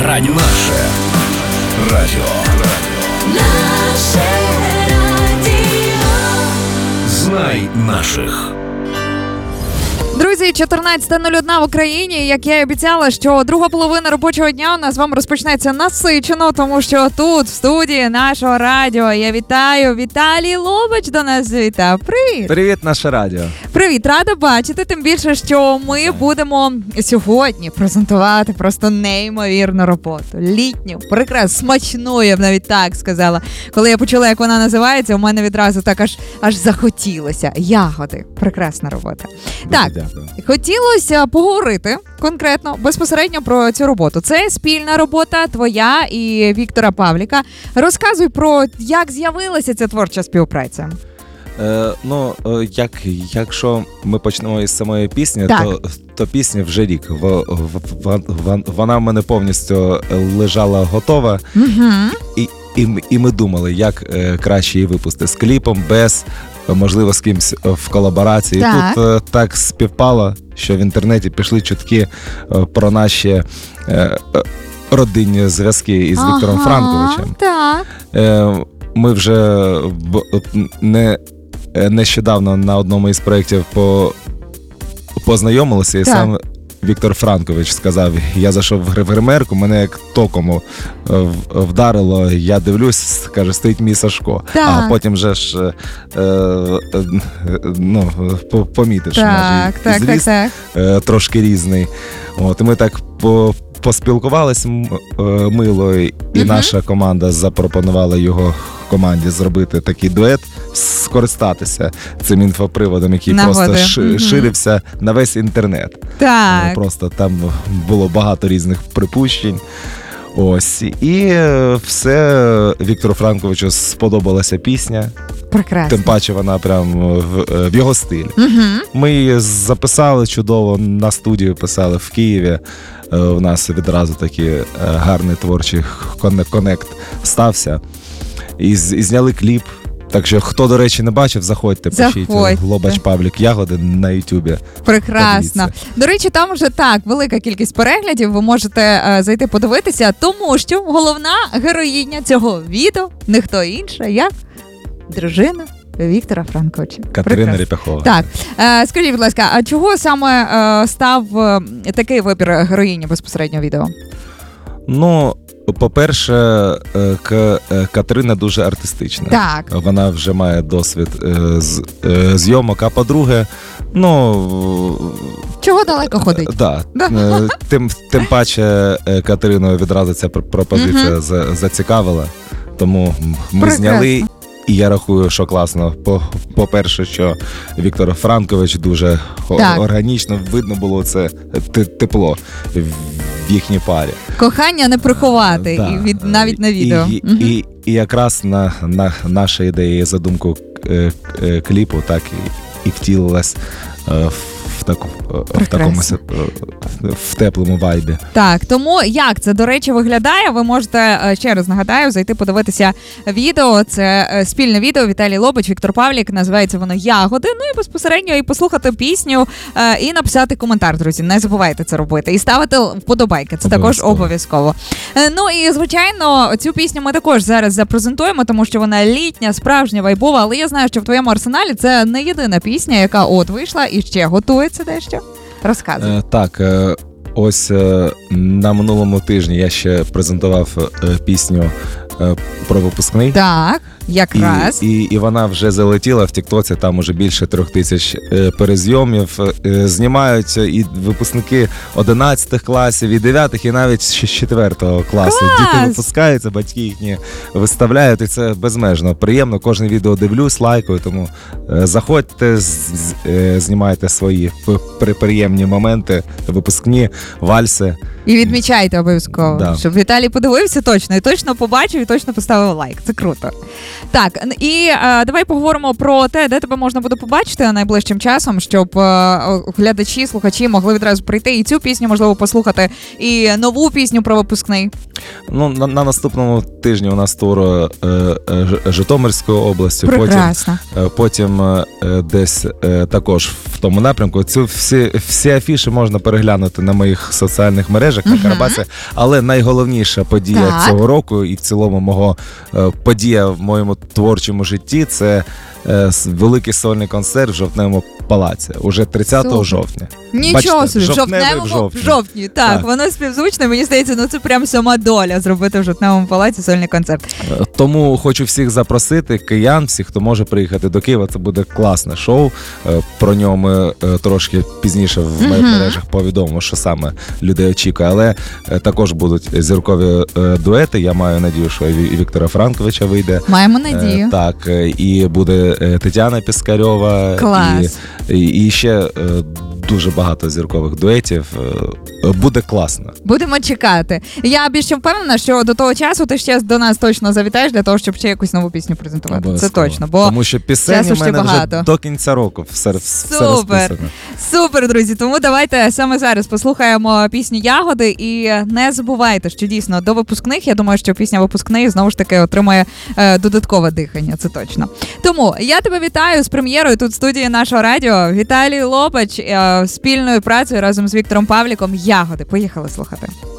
радіо. Наше радіо. Знай наших. Друзі, 14:01 в Україні. Як я і обіцяла, що друга половина робочого дня у нас з вами розпочнеться насичено, тому що тут, в студії нашого радіо, я вітаю Віталій Лобач до нас завітав. Привіт! Привіт, наше радіо. Привіт, рада бачити, тим більше, що ми будемо сьогодні презентувати просто неймовірну роботу. Літню, прекрасну, смачну, я б навіть так сказала. Коли я почула, як вона називається, у мене відразу так аж захотілося. Ягоди. Прекрасна робота. Так, хотілося поговорити конкретно, безпосередньо про цю роботу. Це спільна робота твоя і Віктора Павліка. Розказуй про, як з'явилася ця творча співпраця. Якщо ми почнемо із самої пісні, то пісня вже рік. Вона в мене повністю лежала готова. І ми думали, як краще її випустити з кліпом, без, можливо, з кимось в колаборації. Так. Тут так співпало, що в інтернеті пішли чутки про наші родинні зв'язки із Віктором Франковичем. Так. Ми вже нещодавно на одному із проєктів познайомилися, і сам Віктор Франкович сказав: я зайшов в гримерку, мене як током вдарило, я дивлюсь, каже, стоїть мій Сашко. А потім вже ж помітив, що наш зріст трошки різний. От, і ми так поспілкувались мило, і наша команда запропонувала його команді зробити такий дует, скористатися цим інфоприводом, який просто ширився на весь інтернет. Так. Просто там було багато різних припущень. Ось. І все, Віктору Франковичу сподобалася пісня. Прекрасно. Тим паче вона прям в його стилі. Ми її записали чудово, на студію писали в Києві. У нас відразу такий гарний творчий коннект стався. І зняли кліп. Так що, хто, до речі, не бачив, заходьте, пишіть Лобач Павлік Ягоди на Ютубі. Прекрасно. Подивіться. До речі, там вже так, велика кількість переглядів, ви можете зайти подивитися, тому що головна героїня цього відео не хто інша, як дружина Віктора Франковича. Катерина Репяхова. Так. Скажіть, будь ласка, а чого саме став такий вибір героїні безпосередньо відео? По-перше, Катерина дуже артистична. Так. Вона вже має досвід зйомок, а по-друге, чого далеко ходить? Да. Тим паче Катерину відразу ця пропозиція зацікавила, тому ми зняли. І я рахую, що класно. По-перше, що Віктор Франкович дуже органічно, видно було це тепло в їхній парі. Кохання не приховати, навіть на відео. І якраз на наша ідея і задумку кліпу так і втілилась в теплому вайбі. Так, тому як це, до речі, виглядає, ви можете, ще раз нагадаю, зайти подивитися відео. Це спільне відео Віталій Лобач, Віктор Павлік, називається воно «Ягоди». І безпосередньо і послухати пісню, і написати коментар, друзі. Не забувайте це робити. І ставити вподобайки, це також обов'язково. І, звичайно, цю пісню ми також зараз запрезентуємо, тому що вона літня, справжня, вайбова, але я знаю, що в твоєму арсеналі це не єдина пісня, яка вийшла і ще готується дещо. Розказуй. Так, ось на минулому тижні я ще презентував пісню про випускний. Так, якраз. І вона вже залетіла в Тіктоці, там уже більше 3000 перезйомів. Знімають і випускники 11 класів, і 9, і навіть з 4 класу. Клас! Діти випускаються, батьки їхні виставляють, і це безмежно приємно. Кожне відео дивлюсь, лайкаю, тому заходьте, знімайте свої приємні моменти, випускні, вальси. І відмічайте обов'язково, щоб Віталій подивився точно, і точно побачив, і точно поставив лайк. Це круто. Так, і давай поговоримо про те, де тебе можна буде побачити найближчим часом, щоб глядачі, слухачі могли відразу прийти і цю пісню, можливо, послухати, і нову пісню про випускний. Ну, на наступному тижні у нас тур Житомирської області. Прекрасно. Потім десь також в тому напрямку. Всі афіші можна переглянути на моїх соціальних мережах, на Карабасі. Але найголовніша подія цього року і в цілому подія в моєму творчому житті – це великий сольний концерт в Жовтневому палаці. Уже 30 жовтня. Нічого собі, в жовтні. Так, воно співзвучне, мені здається, це прям сама доля зробити в Жовтневому палаці сольний концерт. Тому хочу всіх запросити, киян, всіх, хто може приїхати до Києва. Це буде класне шоу. Про нього ми трошки пізніше в моїх мережах повідомимо, що саме людей очікує. Але також будуть зіркові дуети. Я маю надію, що і Віктора Франковича вийде. Маємо надію. Так, і буде Тетяна Піскарьова. Клас. І ще дуже багато зіркових дуетів. Буде класно. Будемо чекати. Я більше впевнена, що до того часу ти ще до нас точно завітаєш для того, щоб ще якусь нову пісню презентувати. Це точно. Бо тому що пісень у мене вже до кінця року все розписано. Супер, друзі. Тому давайте саме зараз послухаємо пісню «Ягоди». І не забувайте, що дійсно до випускних, я думаю, що пісня «Випускний» знову ж таки отримає додаткове дихання, це точно. Тому я тебе вітаю з прем'єрою тут в студії нашого радіо. Віталій Лобач спільною працею разом з Віктором Павліком «Ягоди». Поїхали слухати.